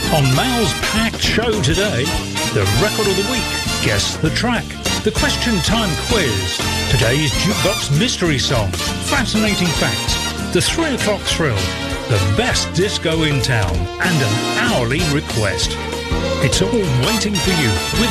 On Mal's packed show today, the record of the week, guess the track, the question time quiz, today's jukebox mystery song, fascinating facts, the 3 o'clock thrill, the best disco in town, and an hourly request. It's all waiting for you with